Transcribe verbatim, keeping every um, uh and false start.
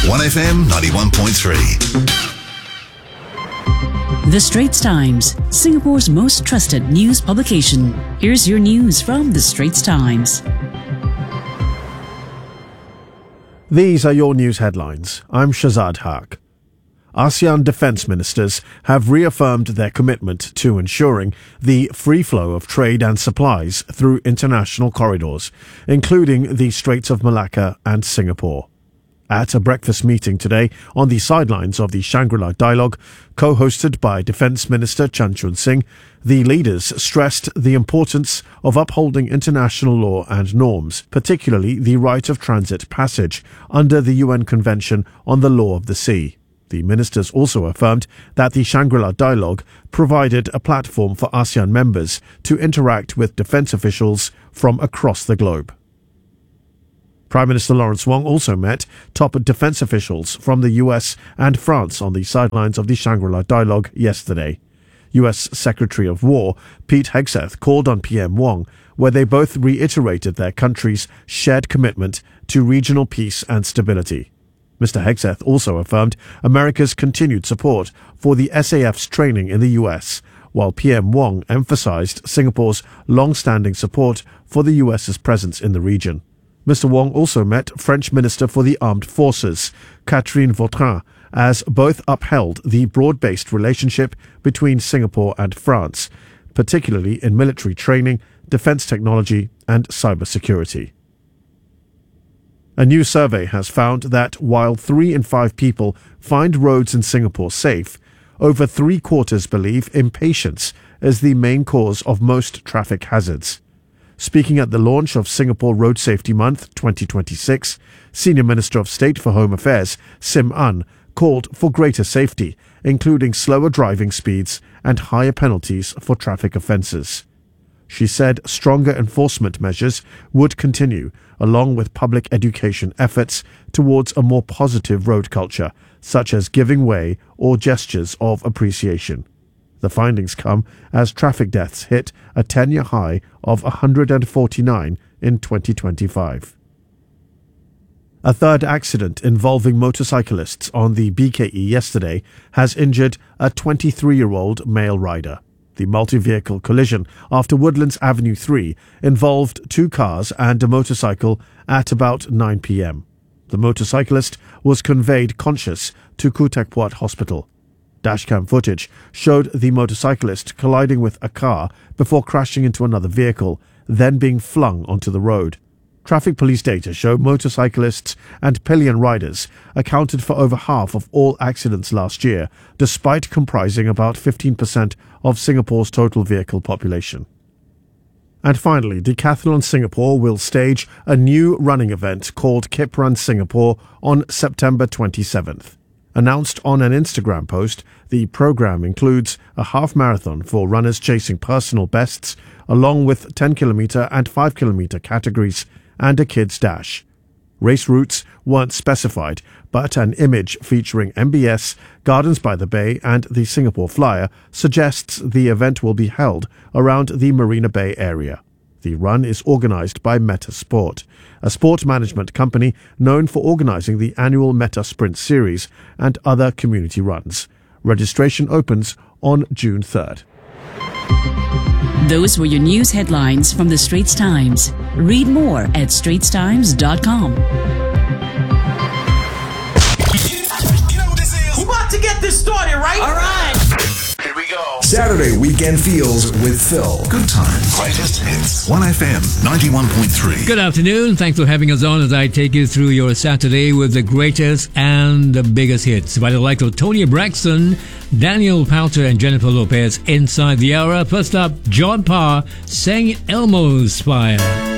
one F M ninety-one point three. The Straits Times, Singapore's most trusted news publication. Here's your news from The Straits Times. These are your news headlines. I'm Shazad Haq. ASEAN defence ministers have reaffirmed their commitment to ensuring the free flow of trade and supplies through international corridors, including the Straits of Malacca and Singapore. At a breakfast meeting today on the sidelines of the Shangri-La Dialogue, co-hosted by Defence Minister Chan Chun Sing, the leaders stressed the importance of upholding international law and norms, particularly the right of transit passage under the U N Convention on the Law of the Sea. The ministers also affirmed that the Shangri-La Dialogue provided a platform for ASEAN members to interact with defence officials from across the globe. Prime Minister Lawrence Wong also met top defence officials from the U S and France on the sidelines of the Shangri-La Dialogue yesterday. U S Secretary of War Pete Hegseth called on P M Wong, where they both reiterated their country's shared commitment to regional peace and stability. Mister Hegseth also affirmed America's continued support for the S A F's training in the U S, while P M Wong emphasized Singapore's long-standing support for the U S's presence in the region. Mister Wong also met French Minister for the Armed Forces, Catherine Vautrin, as both upheld the broad-based relationship between Singapore and France, particularly in military training, defence technology and cybersecurity. A new survey has found that while three in five people find roads in Singapore safe, over three-quarters believe impatience is the main cause of most traffic hazards. Speaking at the launch of Singapore Road Safety Month twenty twenty-six, Senior Minister of State for Home Affairs Sim An called for greater safety, including slower driving speeds and higher penalties for traffic offences. She said stronger enforcement measures would continue, along with public education efforts towards a more positive road culture, such as giving way or gestures of appreciation. The findings come as traffic deaths hit a ten-year high of one hundred forty-nine in twenty twenty-five. A third accident involving motorcyclists on the B K E yesterday has injured a twenty-three-year-old male rider. The multi-vehicle collision after Woodlands Avenue three involved two cars and a motorcycle at about nine p.m. The motorcyclist was conveyed conscious to Khoo Teck Puat Hospital. Dashcam footage showed the motorcyclist colliding with a car before crashing into another vehicle, then being flung onto the road. Traffic police data show motorcyclists and pillion riders accounted for over half of all accidents last year, despite comprising about fifteen percent of Singapore's total vehicle population. And finally, Decathlon Singapore will stage a new running event called Kip Run Singapore on September twenty-seventh. Announced on an Instagram post, the program includes a half marathon for runners chasing personal bests, along with ten kilometre and five kilometre categories, and a kids' dash. Race routes weren't specified, but an image featuring M B S, Gardens by the Bay and the Singapore Flyer suggests the event will be held around the Marina Bay area. The run is organised by Meta Sport, a sport management company known for organising the annual Meta Sprint Series and other community runs. Registration opens on June third. Those were your news headlines from The Straits Times. Read more at straits times dot com. You know what this is? We're about to get this started, right? All right. Here we go. Saturday Weekend Feels with Phil. Good times. Greatest hits. one F M ninety-one point three. Good afternoon. Thanks for having us on as I take you through your Saturday with the greatest and the biggest hits by the likes of Tony Braxton, Daniel Powter and Jennifer Lopez inside the hour. First up, John Parr sang Elmo's Spire.